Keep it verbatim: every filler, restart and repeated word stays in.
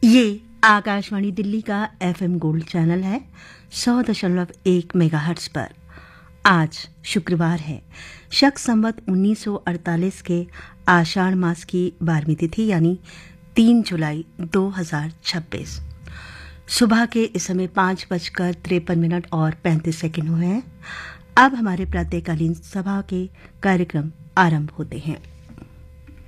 ये आकाशवाणी दिल्ली का FM gold channel है सौ दशमलव एक मेगाहर्ट्ज पर। आज शुक्रवार है, शक संवत उन्नीस सौ अड़तालीस के आषाढ़ मास की बारहवीं तिथि यानी तीन जुलाई दो हजार छब्बीस। सुबह के इस समय पांच बजकर तिरपन मिनट और पैंतीस सेकंड हुए हैं। अब हमारे प्रातःकालीन सभा के कार्यक्रम आरंभ होते हैं।